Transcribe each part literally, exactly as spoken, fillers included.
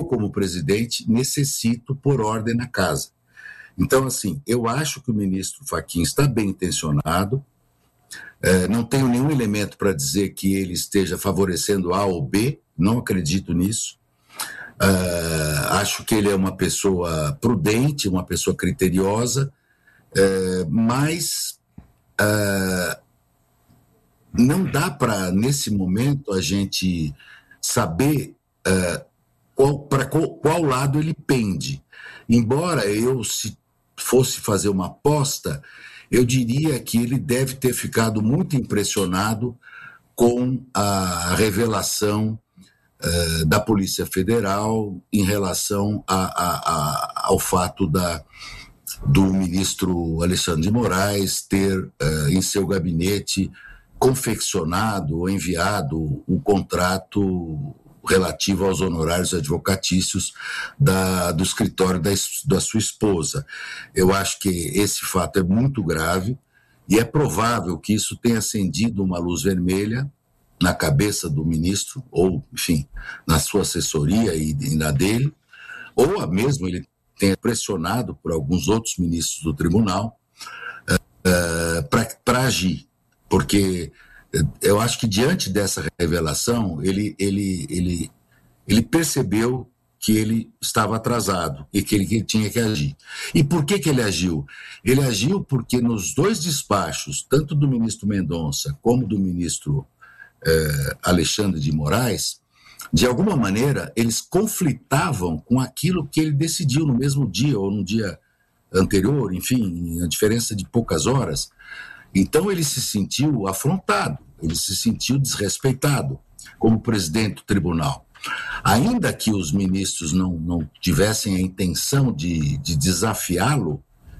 como presidente, necessito pôr ordem na casa. Então, assim, eu acho que o ministro Fachin está bem intencionado, é, não tenho nenhum elemento para dizer que ele esteja favorecendo A ou B, não acredito nisso. É, acho que ele é uma pessoa prudente, uma pessoa criteriosa, é, mas é, não dá para, nesse momento, a gente saber é, qual, para qual, qual lado ele pende. Embora eu, se fosse fazer uma aposta, eu diria que ele deve ter ficado muito impressionado com a revelação uh, da Polícia Federal em relação a, a, a, ao fato da, do ministro Alexandre de Moraes ter uh, em seu gabinete confeccionado ou enviado um contrato relativo aos honorários advocatícios da, do escritório da, da sua esposa. Eu acho que esse fato é muito grave e é provável que isso tenha acendido uma luz vermelha na cabeça do ministro, ou, enfim, na sua assessoria e, e na dele, ou mesmo ele tenha pressionado por alguns outros ministros do tribunal uh, uh, para agir, porque eu acho que diante dessa revelação, ele, ele, ele, ele percebeu que ele estava atrasado e que ele, que ele tinha que agir. E por que, que ele agiu? Ele agiu porque nos dois despachos, tanto do ministro Mendonça como do ministro eh, Alexandre de Moraes, de alguma maneira, eles conflitavam com aquilo que ele decidiu no mesmo dia ou no dia anterior, enfim, a diferença de poucas horas. Então ele se sentiu afrontado, ele se sentiu desrespeitado como presidente do tribunal. Ainda que os ministros não, não tivessem a intenção de, de desafiá-lo,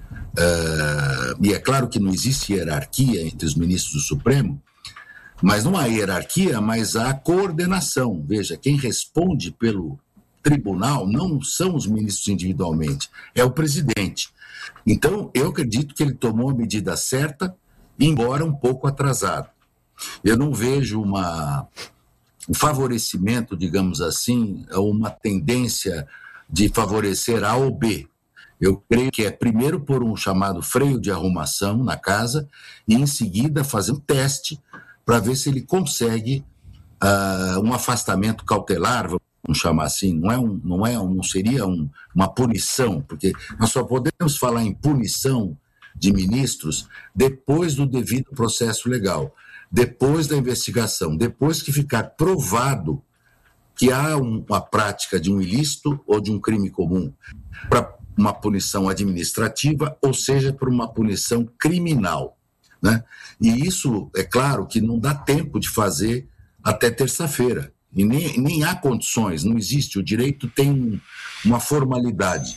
uh, e é claro que não existe hierarquia entre os ministros do Supremo, mas não há hierarquia, mas há coordenação. Veja, quem responde pelo tribunal não são os ministros individualmente, é o presidente. Então eu acredito que ele tomou a medida certa, embora um pouco atrasado. Eu não vejo uma, um favorecimento, digamos assim, uma tendência de favorecer A ou B. Eu creio que é primeiro por um chamado freio de arrumação na casa e em seguida fazer um teste para ver se ele consegue uh, um afastamento cautelar, vamos chamar assim, não, é um, não, é um, não seria um, uma punição, porque nós só podemos falar em punição de ministros depois do devido processo legal, depois da investigação, depois que ficar provado que há um, uma prática de um ilícito ou de um crime comum, para uma punição administrativa, ou seja, por uma punição criminal, né? E isso, é claro, que não dá tempo de fazer até terça-feira, e nem, nem há condições, não existe, o direito tem uma formalidade.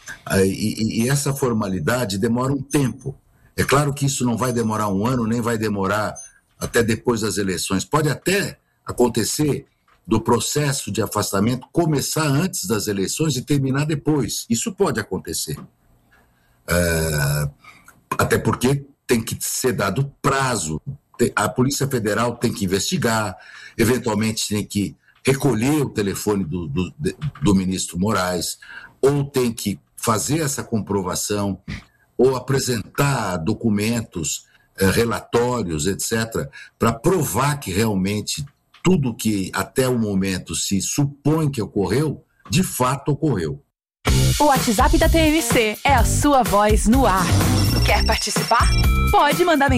E, e essa formalidade demora um tempo. É claro que isso não vai demorar um ano, nem vai demorar até depois das eleições. Pode até acontecer do processo de afastamento começar antes das eleições e terminar depois. Isso pode acontecer. É, até porque tem que ser dado prazo. A Polícia Federal tem que investigar, eventualmente tem que recolher o telefone do, do, do ministro Moraes, ou tem que fazer essa comprovação, ou apresentar documentos, eh, relatórios, etcétera, para provar que realmente tudo que até o momento se supõe que ocorreu, de fato ocorreu. O WhatsApp da T M C é a sua voz no ar. Quer participar? Pode mandar mensagem.